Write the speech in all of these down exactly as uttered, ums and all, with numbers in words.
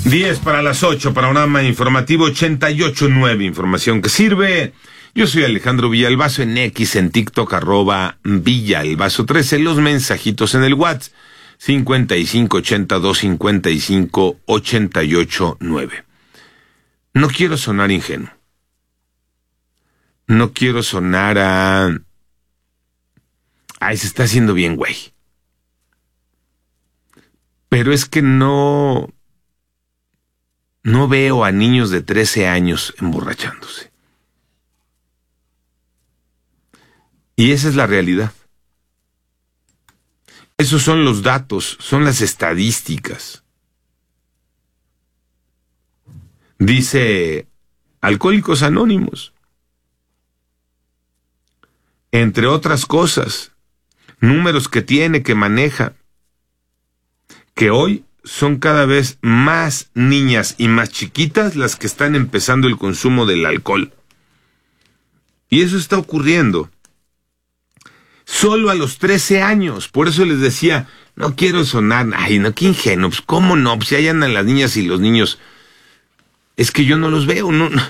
diez para las ocho, panorama informativo ochenta y ocho punto nueve, información que sirve. Yo soy Alejandro Villalbazo, en X, en TikTok, arroba Villalbazo trece, los mensajitos en el WhatsApp, cincuenta y cinco ochenta y dos cincuenta y cinco ochenta y ocho nueve. No quiero sonar ingenuo. No quiero sonar a... Ay, se está haciendo bien, güey. Pero es que no... No veo a niños de trece años emborrachándose. Y esa es la realidad. Esos son los datos, son las estadísticas. Dice Alcohólicos Anónimos, entre otras cosas, números que tiene, que maneja, que hoy son cada vez más niñas y más chiquitas las que están empezando el consumo del alcohol. Y eso está ocurriendo solo a los trece años. Por eso les decía, no quiero sonar, ay, no, qué ingenuo, pues cómo no, pues si ahí andan las niñas y los niños. Es que yo no los veo, no, no,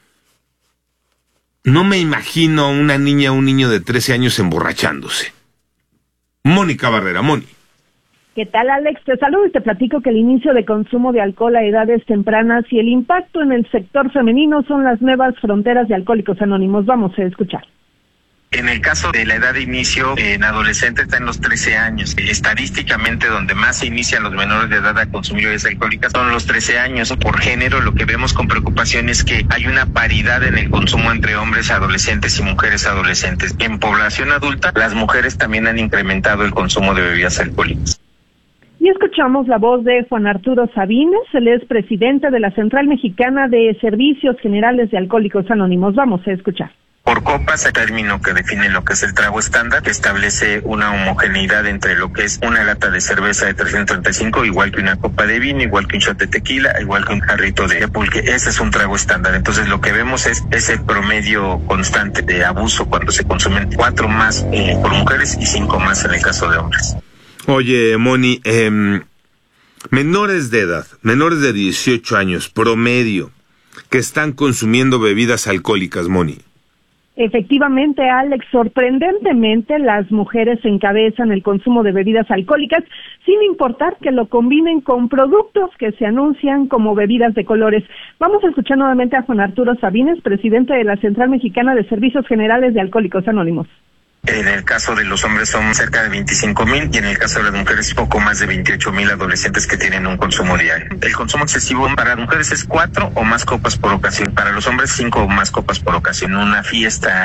no me imagino una niña o un niño de trece años emborrachándose. Mónica Barrera, Moni. ¿Qué tal, Alex? Te saludo y te platico que el inicio de consumo de alcohol a edades tempranas y el impacto en el sector femenino son las nuevas fronteras de Alcohólicos Anónimos. Vamos a escuchar. En el caso de la edad de inicio, en adolescentes está en los trece años. Estadísticamente, donde más se inician los menores de edad a consumir bebidas alcohólicas son los trece años. Por género, lo que vemos con preocupación es que hay una paridad en el consumo entre hombres adolescentes y mujeres adolescentes. En población adulta, las mujeres también han incrementado el consumo de bebidas alcohólicas. Y escuchamos la voz de Juan Arturo Sabines, él es presidente de la Central Mexicana de Servicios Generales de Alcohólicos Anónimos. Vamos a escuchar. Por copas, el término que define lo que es el trago estándar, que establece una homogeneidad entre lo que es una lata de cerveza de trescientos treinta y cinco, igual que una copa de vino, igual que un shot de tequila, igual que un jarrito de pulque. Ese es un trago estándar. Entonces lo que vemos es ese promedio constante de abuso cuando se consumen cuatro más eh, por mujeres y cinco más en el caso de hombres. Oye, Moni, eh, menores de edad, menores de dieciocho años, promedio, que están consumiendo bebidas alcohólicas, Moni. Efectivamente, Alex, sorprendentemente las mujeres encabezan el consumo de bebidas alcohólicas, sin importar que lo combinen con productos que se anuncian como bebidas de colores. Vamos a escuchar nuevamente a Juan Arturo Sabines, presidente de la Central Mexicana de Servicios Generales de Alcohólicos Anónimos. En el caso de los hombres son cerca de veinticinco mil y en el caso de las mujeres poco más de veintiocho mil adolescentes que tienen un consumo diario. El consumo excesivo para las mujeres es cuatro o más copas por ocasión, para los hombres cinco o más copas por ocasión. Una fiesta